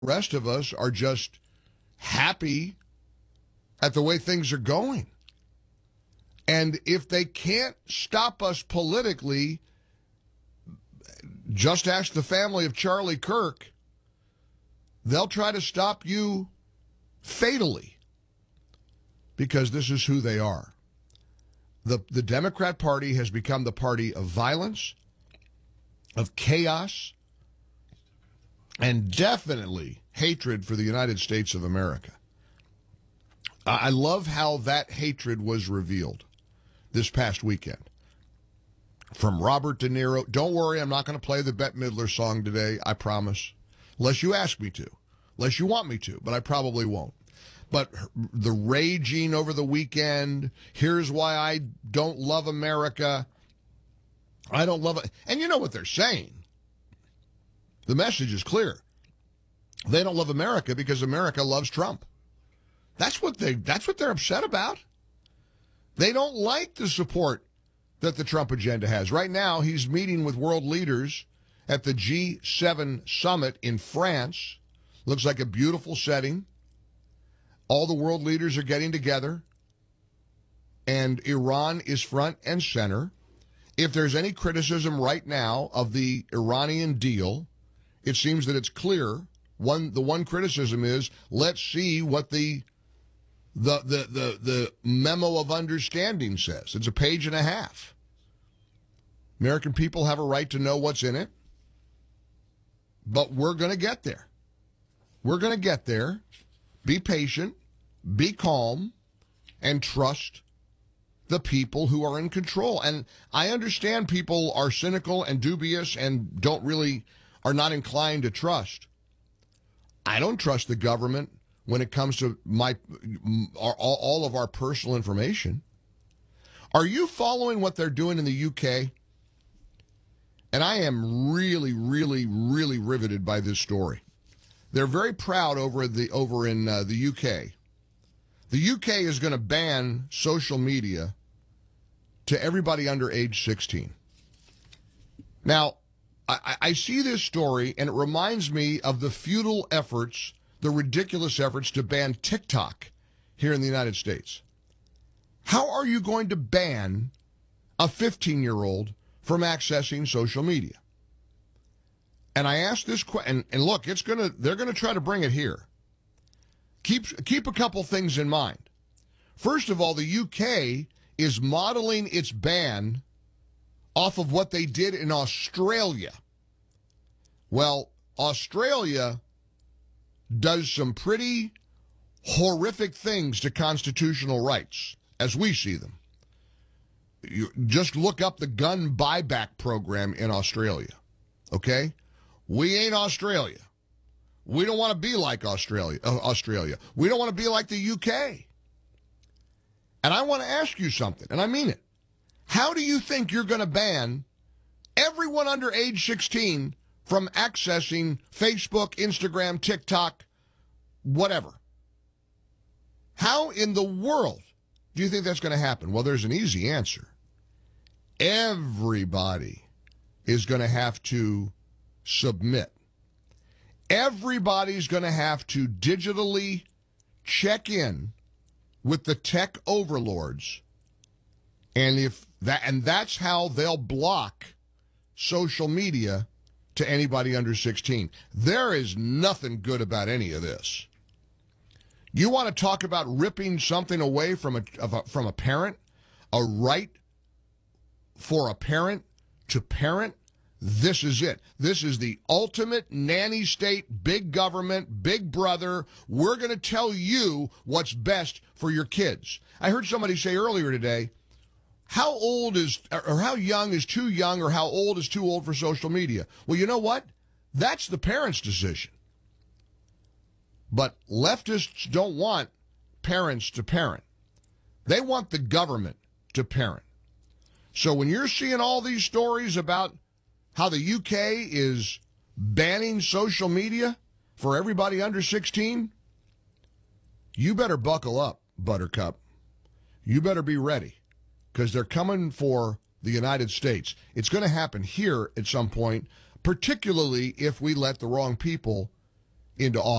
rest of us are just happy at the way things are going. And if they can't stop us politically, just ask the family of Charlie Kirk, they'll try to stop you fatally, because this is who they are. The Democrat Party has become the party of violence, of chaos, and definitely hatred for the United States of America. I love how that hatred was revealed this past weekend. From Robert De Niro. Don't worry, I'm not going to play the Bette Midler song today, I promise. Unless you ask me to. Unless you want me to, but I probably won't. But the raging over the weekend, here's why I don't love America. I don't love it. And you know what they're saying. The message is clear. They don't love America because America loves Trump. That's what they're upset about. They don't like the support that the Trump agenda has. Right now, he's meeting with world leaders at the G7 summit in France. Looks like a beautiful setting. All the world leaders are getting together, and Iran is front and center. If there's any criticism right now of the Iranian deal, it seems that it's clear. The one criticism is, let's see what the memo of understanding says. It's a page and a half. American people have a right to know what's in it, but we're going to get there. We're going to get there. Be patient, be calm, and trust the people who are in control. And I understand people are cynical and dubious and are not inclined to trust. I don't trust the government when it comes to all of our personal information. Are you following what they're doing in the UK? And I am really, really, really riveted by this story. They're very proud over in the UK. The UK is going to ban social media to everybody under age 16. Now, I see this story, and it reminds me of the futile efforts, the ridiculous efforts to ban TikTok here in the United States. How are you going to ban a 15-year-old from accessing social media? And I asked this question, and look, they're going to try to bring it here. Keep a couple things in mind. First of all, the UK is modeling its ban off of what they did in Australia. Well, Australia does some pretty horrific things to constitutional rights, as we see them. You just look up the gun buyback program in Australia, okay? We ain't Australia. We don't want to be like Australia. We don't want to be like the UK. And I want to ask you something, and I mean it. How do you think you're going to ban everyone under age 16 from accessing Facebook, Instagram, TikTok, whatever? How in the world do you think that's going to happen? Well, there's an easy answer. Everybody is going to have to submit. Everybody's going to have to digitally check in with the tech overlords, and that's how they'll block social media to anybody under 16. There is nothing good about any of this. You want to talk about ripping something away from a parent, a right for a parent to parent? This is it. This is the ultimate nanny state, big government, big brother. We're going to tell you what's best for your kids. I heard somebody say earlier today, how young is too young, or how old is too old for social media? Well, you know what? That's the parent's decision. But leftists don't want parents to parent. They want the government to parent. So when you're seeing all these stories about how the UK is banning social media for everybody under 16, you better buckle up, Buttercup. You better be ready, because they're coming for the United States. It's going to happen here at some point, particularly if we let the wrong people into office.